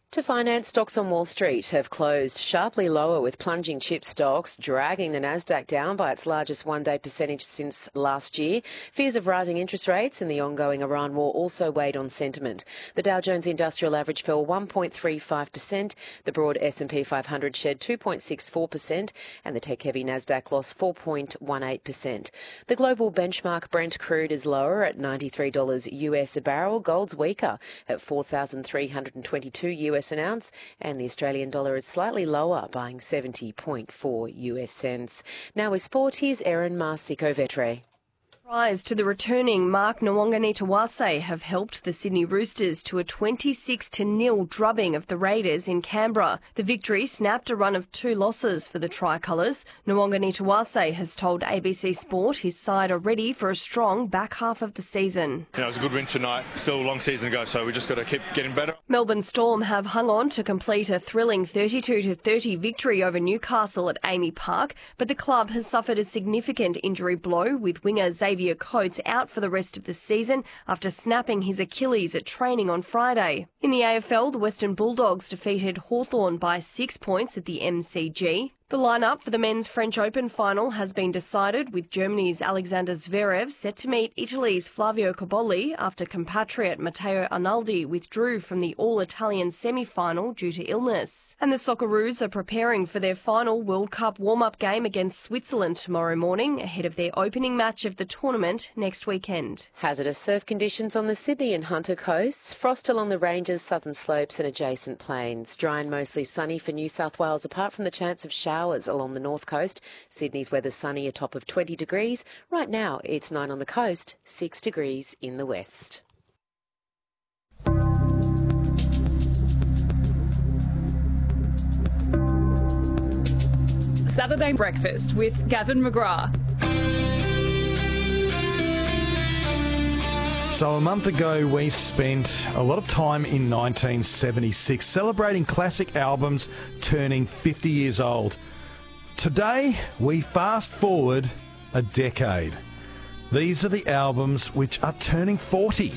To finance, stocks on Wall Street have closed sharply lower, with plunging chip stocks dragging the Nasdaq down by its largest one-day percentage since last year. Fears of rising interest rates and the ongoing Iran war also weighed on sentiment. The Dow Jones Industrial Average fell 1.35%, the broad S&P 500 shed 2.64%, and the tech-heavy Nasdaq lost 4.18%. The global benchmark Brent crude is lower at $93 US a barrel. Gold's weaker at $4,322 US an ounce, and the Australian dollar is slightly lower, buying 70.4 US cents. Now with sport, here's Erin Marsico-Vetre. Rise to the returning Mark Nawaqanitawase have helped the Sydney Roosters to a 26-0 drubbing of the Raiders in Canberra. The victory snapped a run of 2 losses for the Tricolours. Nawaqanitawase has told ABC Sport his side are ready for a strong back half of the season. It was a good win tonight. Still a long season to go, so we just got to keep getting better. Melbourne Storm have hung on to complete a thrilling 32-30 victory over Newcastle at Amy Park, but the club has suffered a significant injury blow, with winger Xavier Coates out for the rest of the season after snapping his Achilles at training on Friday. In the AFL, the Western Bulldogs defeated Hawthorn by 6 points at the MCG. The lineup for the Men's French Open final has been decided, with Germany's Alexander Zverev set to meet Italy's Flavio Cobolli after compatriot Matteo Arnaldi withdrew from the All-Italian semi-final due to illness. And the Socceroos are preparing for their final World Cup warm-up game against Switzerland tomorrow morning, ahead of their opening match of the tournament next weekend. Hazardous surf conditions on the Sydney and Hunter coasts, frost along the ranges, southern slopes and adjacent plains. Dry and mostly sunny for New South Wales, apart from the chance of showers along the north coast. Sydney's weather sunny, a top of 20 degrees. Right now it's 9 on the coast, 6 degrees in the west. Saturday Breakfast with Gavin McGrath. So a month ago we spent a lot of time in 1976 celebrating classic albums turning 50 years old. Today we fast forward a decade. These are the albums which are turning 40.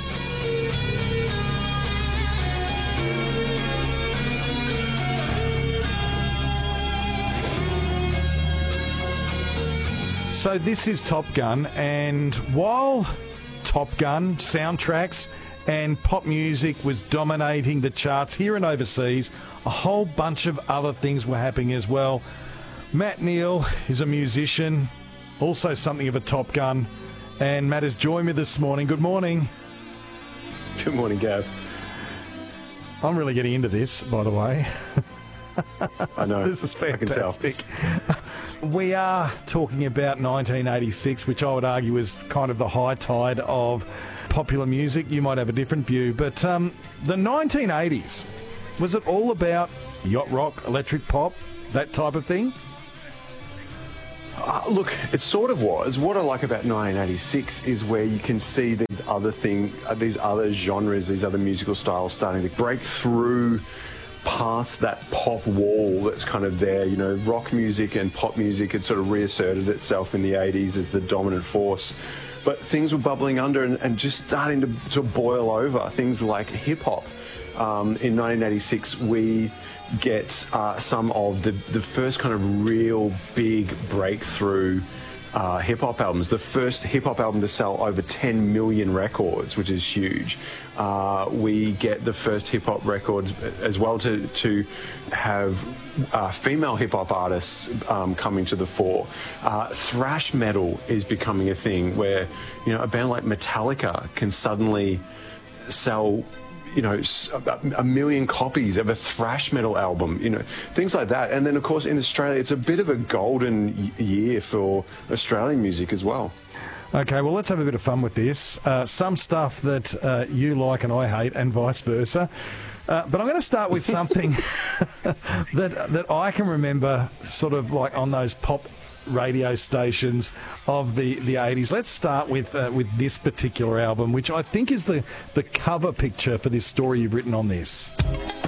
So this is Top Gun, and while Top Gun soundtracks and pop music was dominating the charts here and overseas, a whole bunch of other things were happening as well. Matt Neal is a musician, also something of a Top Gun, and Matt has joined me this morning. Good morning. Good morning, Gav. I'm really getting into this, by the way. I know. This is fantastic. We are talking about 1986, which I would argue is kind of the high tide of popular music. You might have a different view, but the 1980s, was it all about yacht rock, electric pop, that type of thing? Look, it sort of was. What I like about 1986 is where you can see these other genres, these other musical styles starting to break through past that pop wall that's kind of there. You know, rock music and pop music had sort of reasserted itself in the 80s as the dominant force. But things were bubbling under and just starting to boil over. Things like hip-hop. In 1986, we get some of the first kind of real big breakthrough hip-hop albums. The first hip-hop album to sell over 10 million records, which is huge. We get the first hip-hop record as well to have female hip-hop artists coming to the fore. Thrash metal is becoming a thing where, you know, a band like Metallica can suddenly sell, you know, 1 million copies of a thrash metal album, you know, things like that. And then, of course, in Australia, it's a bit of a golden year for Australian music as well. Okay, well, let's have a bit of fun with this. Some stuff that you like and I hate, and vice versa. But I'm going to start with something that I can remember sort of like on those pop radio stations of the 80s. Let's start with this particular album, which I think is the cover picture for this story you've written on this.